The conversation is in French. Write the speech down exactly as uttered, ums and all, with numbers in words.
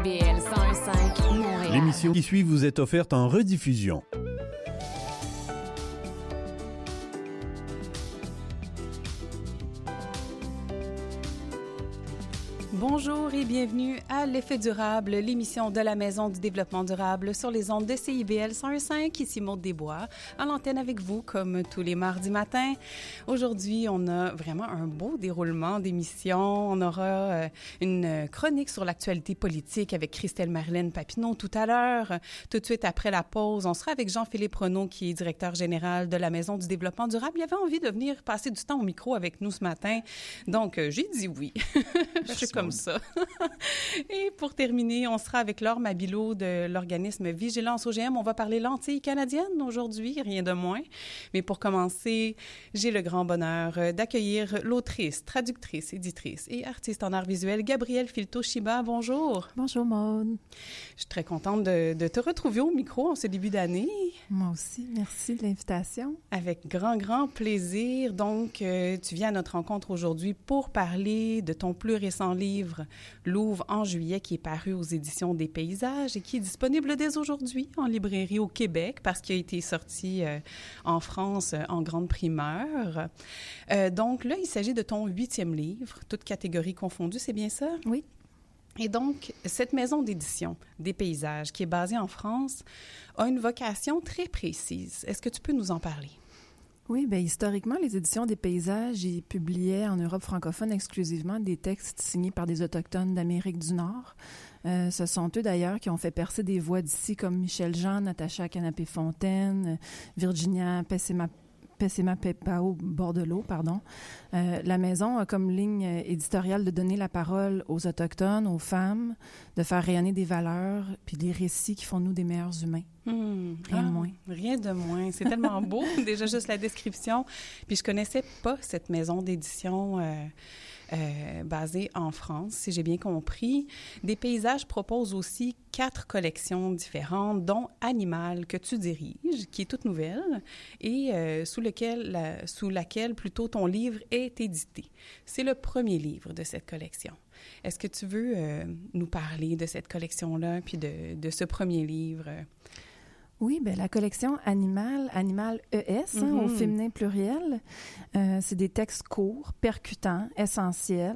B L cent un virgule cinq Montréal. L'émission qui suit vous est offerte en rediffusion. Bonjour et bienvenue à L'Effet durable, l'émission de la Maison du développement durable sur les ondes de C I B L cent un virgule cinq. Ici Maude Desbois, à l'antenne avec vous comme tous les mardis matins. Aujourd'hui, on a vraiment un beau déroulement d'émission. On aura euh, une chronique sur l'actualité politique avec Christelle-Marilyn Papineau tout à l'heure. Tout de suite après la pause, on sera avec Jean-Philippe Renaud qui est directeur général de la Maison du développement durable. Il avait envie de venir passer du temps au micro avec nous ce matin. Donc, euh, j'ai dit oui. Je suis comme ça. Et pour terminer, on sera avec Laure Mabilot de l'organisme Vigilance O G M. On va parler lentilles canadiennes aujourd'hui, rien de moins. Mais pour commencer, j'ai le grand bonheur d'accueillir l'autrice, traductrice, éditrice et artiste en art visuel, Gabrielle Filto-Shiba. Bonjour. Bonjour, Maude. Je suis très contente de, de te retrouver au micro en ce début d'année. Moi aussi, merci de l'invitation. Avec grand, grand plaisir. Donc, euh, tu viens à notre rencontre aujourd'hui pour parler de ton plus récent livre, Louvre en juillet, qui est paru aux éditions des Paysages et qui est disponible dès aujourd'hui en librairie au Québec parce qu'il a été sorti euh, en France euh, en grande primeur. Euh, donc là, il s'agit de ton huitième livre, toutes catégories confondues, c'est bien ça? Oui. Et donc, cette maison d'édition des Paysages, qui est basée en France, a une vocation très précise. Est-ce que tu peux nous en parler? Oui, bien, historiquement, les éditions des Paysages, ils publiaient en Europe francophone exclusivement des textes signés par des Autochtones d'Amérique du Nord. Euh, ce sont eux, d'ailleurs, qui ont fait percer des voix d'ici comme Michel Jean, Natacha Canapé-Fontaine, Virginia Pessima Pessima Pepao Bordelot, pardon. Euh, la maison a comme ligne éditoriale de donner la parole aux Autochtones, aux femmes, de faire rayonner des valeurs, puis des récits qui font de nous des meilleurs humains. Mmh. Rien ah, de moins. Rien de moins. C'est tellement beau, déjà juste la description. Puis je connaissais pas cette maison d'édition euh, euh, basée en France, si j'ai bien compris. Des Paysages propose aussi quatre collections différentes, dont Animal, que tu diriges, qui est toute nouvelle, et euh, sous, lequel, la, sous laquelle plutôt ton livre est édité. C'est le premier livre de cette collection. Est-ce que tu veux euh, nous parler de cette collection-là, puis de, de ce premier livre? Oui, bien, la collection Animal, Animal E S, mm-hmm. hein, au féminin pluriel, euh, c'est des textes courts, percutants, essentiels,